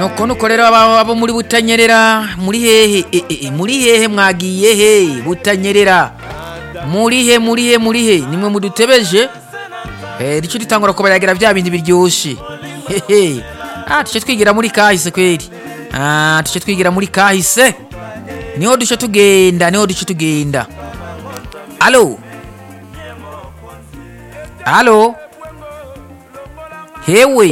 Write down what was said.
nuko rero abo muri Butanyerera muri hehe mwagiye he Butanyerera muri he nimwe mudutebeje rico ditangura ko baragira bya bindi biryoshe tuce twigira muri kahise kweri tuce twigira muri kahise niho duce tugenda Allo hewe